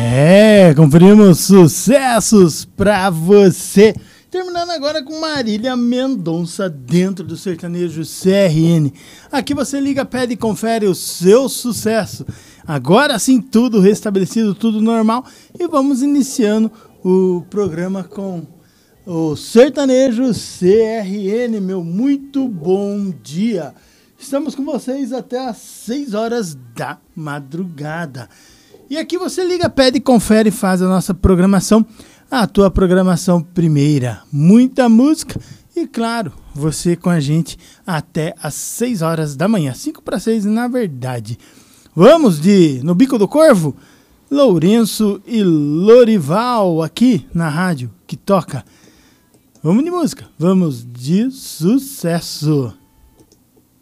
Conferimos sucessos pra você. Terminando agora com Marília Mendonça dentro do Sertanejo CRN. Aqui você liga, pede e confere o seu sucesso. Agora sim, tudo restabelecido, tudo normal. E vamos iniciando o programa com o Sertanejo CRN, meu muito bom dia. Estamos com vocês até às 6 horas da madrugada. E aqui você liga, pede, confere e faz a nossa programação, a tua programação primeira. Muita música e, claro, você com a gente até às 6 horas da manhã. 5 para 6, na verdade. Vamos de No Bico do Corvo, Lourenço e Lorival aqui na rádio que toca. Vamos de música, vamos de sucesso.